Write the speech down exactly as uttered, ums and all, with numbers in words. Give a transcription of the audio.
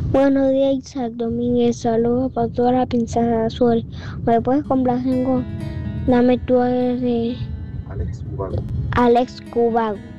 Buenos días, Isaac Domínguez. Saludos para toda la princesa Azul. ¿Me puedes complacer con Dame tú eres de Alex Ubago. Alex Cubago?